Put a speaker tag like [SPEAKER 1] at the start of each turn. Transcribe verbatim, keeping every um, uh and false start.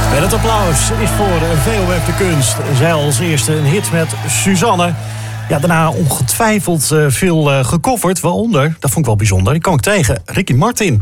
[SPEAKER 1] En het applaus is voor V O F de Kunst. Zij als eerste een hit met Suzanne. Ja, daarna ongetwijfeld veel gecoverd. Waaronder, dat vond ik wel bijzonder, die kwam ik tegen, Ricky Martin.